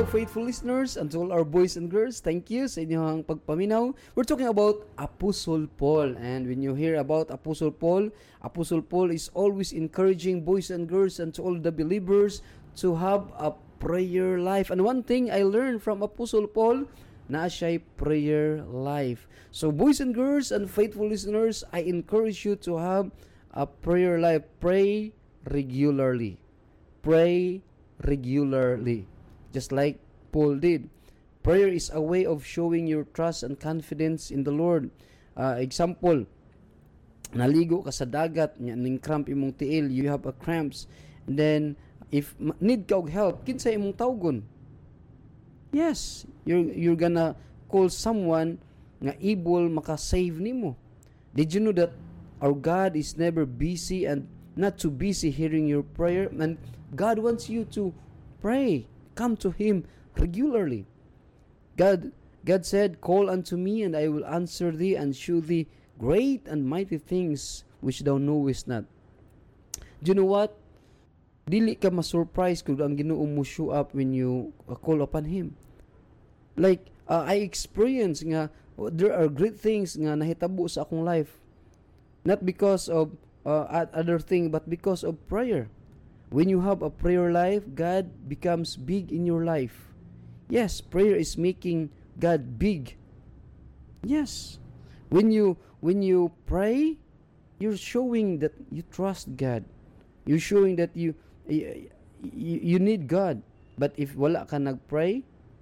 faithful listeners, and to all our boys and girls, thank you sa inyong pagpaminaw. We're talking about Apostle Paul. And when you hear about Apostle Paul is always encouraging boys and girls and to all the believers to have a prayer life. And one thing I learned from Apostle Paul, na siya'y prayer life. So boys and girls and faithful listeners, I encourage you to have a prayer life. Pray regularly. Pray regularly. Just like Paul did. Prayer is a way of showing your trust and confidence in the Lord. Example, naligo ka sa dagat, ning cramp imong tiil, you have a cramps, and then if need ka og help, kinsa imong tawgon? Yes, you're gonna call someone nga able maka-save nimo. Did you know that our God is never busy and not too busy hearing your prayer, and God wants you to pray. Come to Him regularly. God said, "Call unto me, and I will answer thee, and shew thee great and mighty things which thou knowest not." Do you know what? Dili ka ma-surprise kung ang Ginoo mo show up when you call upon Him. Like, I experience nga, there are great things nga nahitabo sa akong life. Not because of other thing, but because of prayer. When you have a prayer life, God becomes big in your life. Yes, prayer is making God big. Yes. When you pray, you're showing that you trust God. You're showing that you need God. But if wala ka nagpray,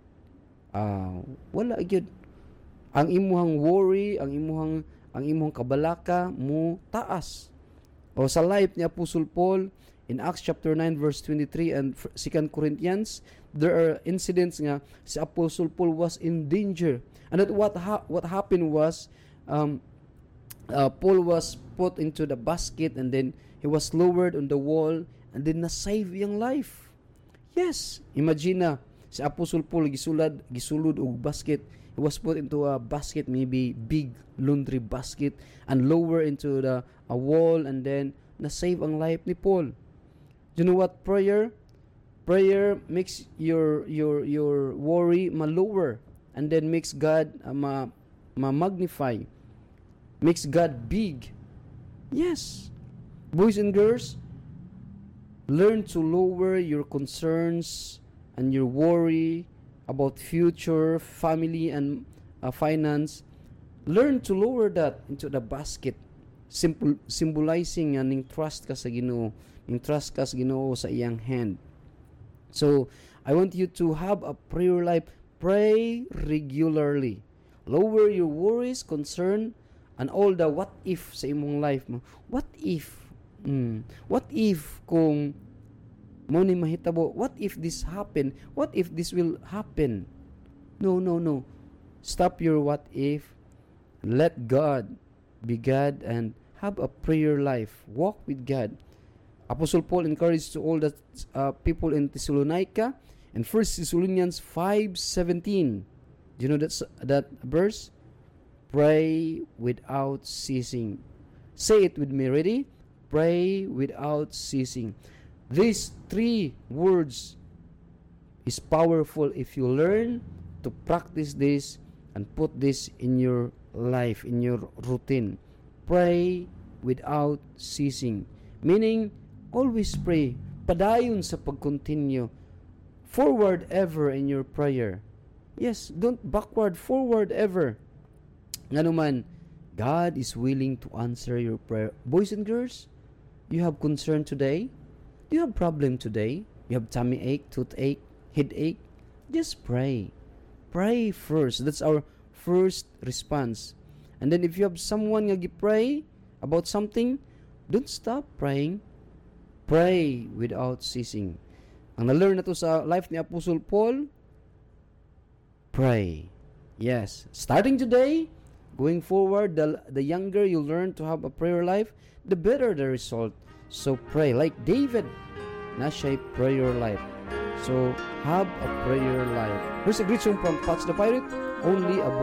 wala gyud. Ang imuhang worry, ang imuhang kabalaka mo taas. O sa life ni Apostle Paul, in Acts chapter 9 verse 23 and 2 Corinthians, there are incidents nga si Apostle Paul was in danger. And that what happened was, Paul was put into the basket, and then he was lowered on the wall, and then na-save yung life. Yes, imagine na si Apostle Paul gisulod og basket. He was put into a basket, maybe big laundry basket, and lower into a wall, and then na-save ang life ni Paul. You know what? Prayer makes your worry ma-lower, and then makes God ma-magnify, makes God big. Yes, boys and girls, learn to lower your concerns and your worry about future, family, and finance. Learn to lower that into the basket, symbolizing ning trust ka sa Ginoo, ning trust ka sa Ginoo sa iyang hand. So I want you to have a prayer life. Pray regularly. Lower your worries, concern, and all the what if sa imong life mo. What if? What if kung mo ni mahitabo? What if this happen? What if this will happen? No. Stop your what if. Let God be God and have a prayer life. Walk with God. Apostle Paul encouraged to all the people in Thessalonica in 1 Thessalonians 5:17. Do you know that verse? Pray without ceasing. Say it with me. Ready? Pray without ceasing. These three words is powerful if you learn to practice this and put this in your life, in your routine. Pray without ceasing. Meaning, always pray. Padayon sa pag-continue. Forward ever in your prayer. Yes, don't backward, forward ever. Nga naman, God is willing to answer your prayer. Boys and girls, you have concern today? Do you have problem today? You have tummy ache, toothache, headache? Just pray. Pray first. That's our first response. And then if you have someone nga pray about something, don't stop praying. Pray without ceasing. Ang na-learn na to sa life ni Apostle Paul, pray. Yes. Starting today, going forward, the younger you learn to have a prayer life, the better the result. So pray. Like David, na siya'y prayer life. So have a prayer life. Here's a great song from Patch the Pirate, Only a